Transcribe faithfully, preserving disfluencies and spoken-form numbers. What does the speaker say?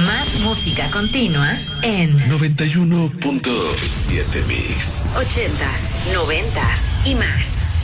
Más música continua en noventa y uno punto siete Mix. ochentas, noventas y más.